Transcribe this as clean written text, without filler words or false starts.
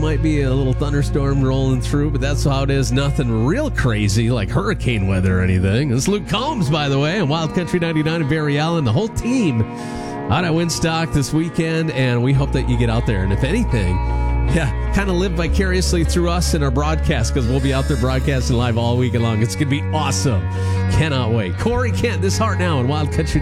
might be a little thunderstorm rolling through, but that's how it is. Nothing real crazy like hurricane weather or anything. This is Luke Combs, by the way, on Wild Country 99 in Barry Allen. The whole team out at Winstock this weekend, and we hope that you get out there. And if anything, kind of live vicariously through us in our broadcast, because we'll be out there broadcasting live all week long. It's going to be awesome. Cannot wait. Corey Kent, This Heart Now on Wild Country